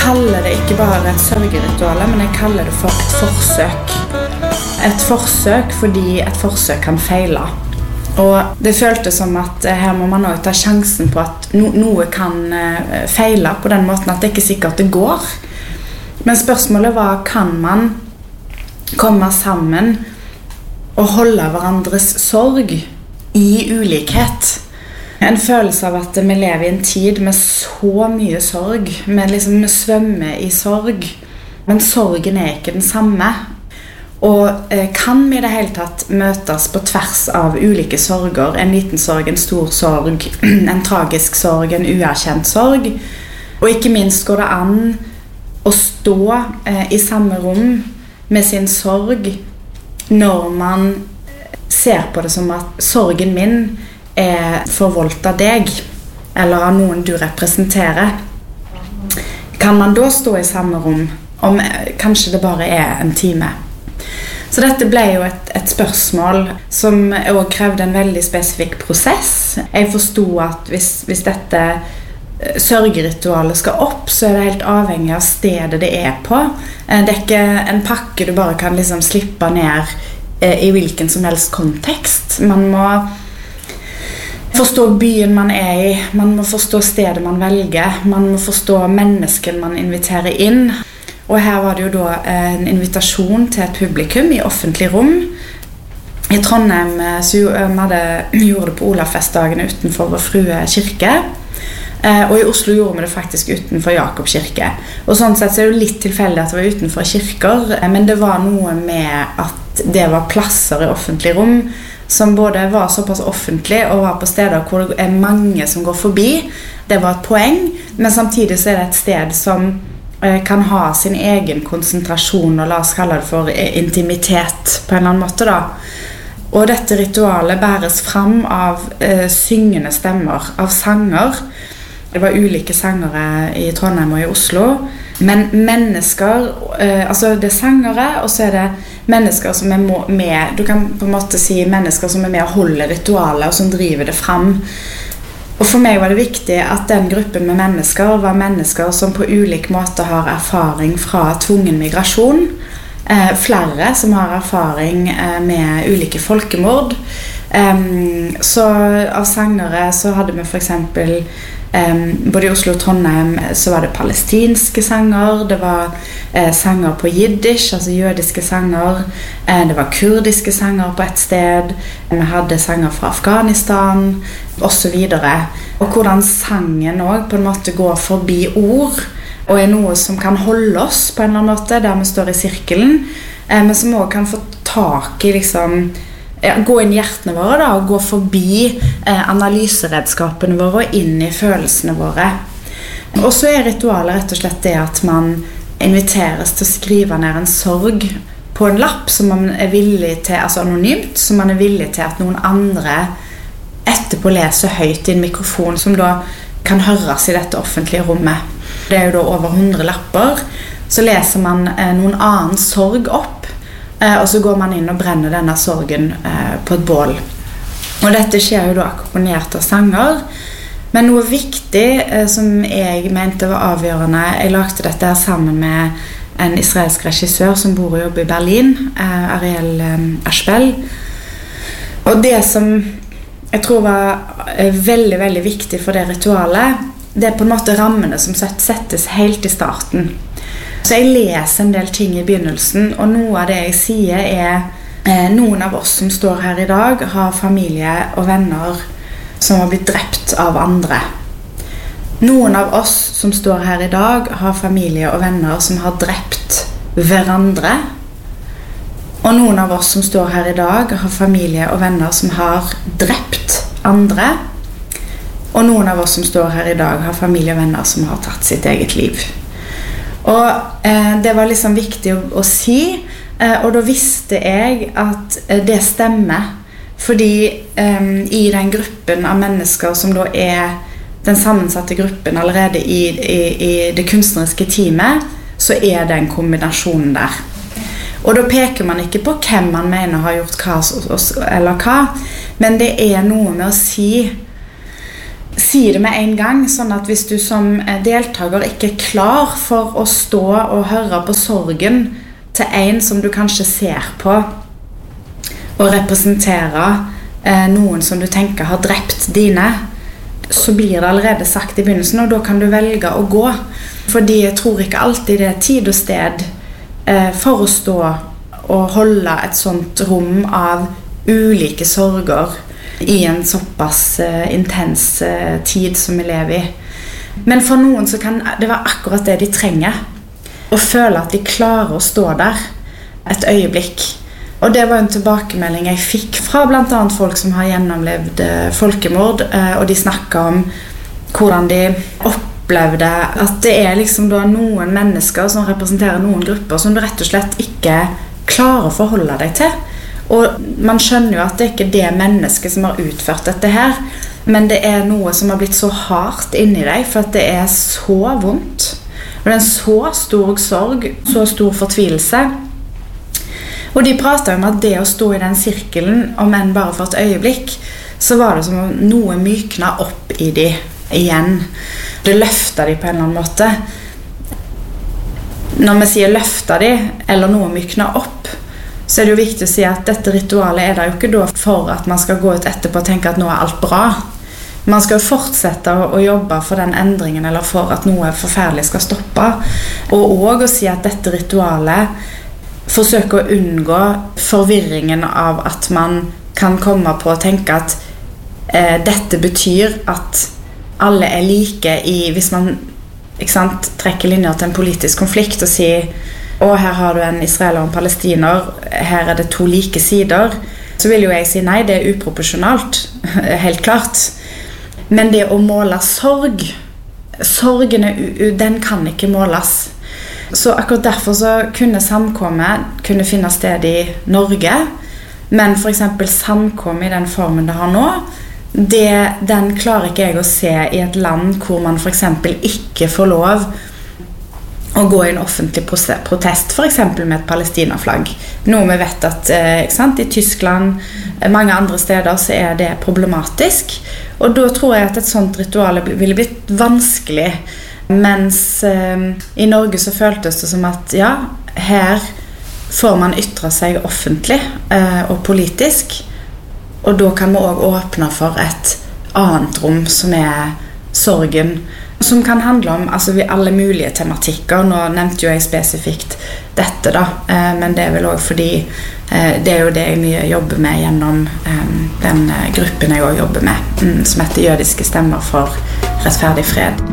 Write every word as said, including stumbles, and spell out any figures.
kaller det ikke bare et sørgeritual, men jeg kaller det for et forsøk. Et forsøk fordi et forsøk kan feile. Og det føltes som at her må man også ta sjansen på at no noe kan feile på den måten at det ikke er sikkert det går. Men spørsmålet var, kan man komme sammen og holde hverandres sorg i ulikhet? En følelse av at vi lever i en tid med så mye sorg, med liksom svømme i sorg, men sorgen er ikke den samme. Og eh, kan vi i det hele tatt møtes på tvers av ulike sorger, en liten sorg, en stor sorg, en tragisk sorg, en uerkjent sorg, og ikke minst går det an å stå eh, i samme rom med sin sorg når man ser på det som at sorgen min er forvoldt av deg, eller av noen du representerer. Kan man da stå i samme rom, om kanskje det bare er en time? Så dette ble jo et, et spørsmål som også krevde en veldig spesifikk prosess. Jeg forstod at hvis, hvis dette sørgeritualet skal opp, så er det helt avhengig av stedet det er på. Det er ikke en pakke du bare kan liksom slippe ned i hvilken som helst kontekst. Man må forstå byen man er i, man må forstå stedet man velger, man må forstå mennesken man inviterer inn. Og her var det jo da en invitasjon til et publikum i offentlig rom. I Trondheim så hadde, gjorde det på Olavfestdagene utenfor Vår Frue kirke. Og i Oslo gjorde vi det faktisk utenfor Jakob kirke. Og sånn sett så er det jo litt tilfeldig at det var utenfor kirker, men det var noe med at det var plasser i offentlig rom som både var såpass offentlig og var på steder hvor det er mange som går forbi. Det var et poeng, men samtidig så er det et sted som kan ha sin egen konsentrasjon, og la oss kalle det for intimitet på en eller annen måte da. Og dette ritualet bæres fram av eh, syngende stemmer, av sanger. Det var ulike sangere i Trondheim og i Oslo, men mennesker, eh, altså det er sangere, og så er det mennesker som er med, du kan på en måte si mennesker som er med og holder ritualet, og som driver det fram. Og for meg var det viktig at den gruppen med mennesker var mennesker som på ulik måte har erfaring fra tvungen migrasjon. Eh, flere som har erfaring eh, med ulike folkemord. Eh, så av sangere så hadde vi for eksempel eh, både i Oslo og Trondheim så var det palestinske sanger, det var eh, sanger på jiddisch, altså jødiske sanger, eh, det var kurdiske sanger på et sted, vi hadde sanger fra Afghanistan, og så videre. Og hvordan sangen også på en måte går forbi ord, og er noe som kan holde oss på en eller annen måte, der vi står i sirkelen, eh, men som også kan få tak i liksom, ja, gå inn i hjertene våre da, og gå forbi eh, analyseredskapene våre og inn i følelsene våre. Og så er ritualet rett og slett det at man inviteres til å skrive ned en sorg på en lapp som man er villig til, altså anonymt, som man er villig til at noen andre etterpå leser høyt i en mikrofon som da kan høres i dette offentlige rommet. Det er jo da over hundre lapper. Så leser man eh, noen annen sorg opp, eh, og så går man inn og brenner denne sorgen eh, på et bål. Og dette skjer jo da akkompagnert av sanger. Men noe viktig eh, som jeg mente var avgjørende, jeg lagde dette her sammen med en israelsk regissør som bor og jobber i Berlin, eh, Ariel eh, Ashbel. Og det som jeg tror var veldig, veldig viktig for det ritualet, det er på en måte rammene som settes helt i starten. Så jeg leser en del ting i begynnelsen, og noe av det jeg sier er eh, noen av oss som står her i dag har familie og venner som har blitt drept av andre. Noen av oss som står her i dag har familie og venner som har drept hverandre. Og noen av oss som står her i dag har familie og venner som har drept andre. Og noen av oss som står her i dag har familie og venner som har tatt sitt eget liv. Og eh, det var liksom viktig å, å si, eh, og da visste jeg at eh, det stemmer. Fordi eh, i den gruppen av mennesker som da er den sammensatte gruppen allerede i, i, i det kunstneriske teamet, så er det en kombinasjon der. Og da peker man ikke på hvem man mener har gjort hva eller hva, men det er noe med å si si det med en gang, sånn at hvis du som deltaker ikke er klar for å stå og høre på sorgen til en som du kanskje ser på, og representere eh, noen som du tenker har drept dine, så blir det allerede sagt i begynnelsen, og da kan du velge å gå. Fordi jeg tror ikke alltid det er tid og sted eh, for å stå og holde et sånt rom av ulike sorger i en såpass eh, intens eh, tid som vi lever i. Men for noen så kan det være akkurat det de trenger, å føle at de klarer å stå der et øyeblikk. Og det var en tilbakemelding jeg fikk fra blant annet folk som har gjennomlevd eh, folkemord, eh, og de snakket om hvordan de opplevde at det er liksom da noen mennesker som representerer noen grupper som du rett og slett ikke klarer å forholde deg til. Og man skjønner jo at det ikke er det mennesket som har utført dette her, men det er noe som har blitt så hardt inni deg, for at det er så vondt. Og det er en så stor sorg, så stor fortvilelse. Og de pratet om at det å stå i den sirkelen, om enn bare for et øyeblikk, så var det som om noe mykna opp i de igjen. Det løftet de på en eller annen måte. Når vi sier løftet de, eller noe mykna opp, så er det jo viktig å si at dette ritualet er det jo ikke da for at man skal gå ut etterpå og tenke at nå er alt bra. Man skal jo fortsette å jobbe for den endringen, eller for at noe forferdelig skal stoppe. Og også å si at dette ritualet forsøke å unngå forvirringen av at man kan komme på å tenke at eh, dette betyr at alle er like i, hvis man ikke sant, trekker linjer til en politisk konflikt og sier, å her har du en israeler og en palestiner, her er det to like sider, så vil jo jeg si nei, det er uproporsjonalt, helt klart. Men det å måle sorg, sorgen, den kan ikke måles. Så akkurat derfor så kunne samkommet kunne finne sted i Norge, men for eksempel samkommet i den formen det har nå, det, den klarer ikke jeg å se i et land hvor man for eksempel ikke får lov å gå i en offentlig protest, for eksempel med et Palestina-flagg. Noe vi vet at ikke sant, i Tyskland, mange andre steder, så er det problematisk, og da tror jeg at et sånt ritual ville blitt vanskelig. Mens eh, i Norge så føltes det som at ja, her får man ytre seg offentlig eh, og politisk, og da kan vi også åpne for et annet rom som er sorgen, som kan handle om altså, alle mulige tematikker. Nå nevnte jo jeg spesifikt dette da, eh, men det er vel også fordi eh, det er jo det jeg mye jobber med gjennom eh, den gruppen jeg også jobber med, mm, som heter Jødiske stemmer for rettferdig fred.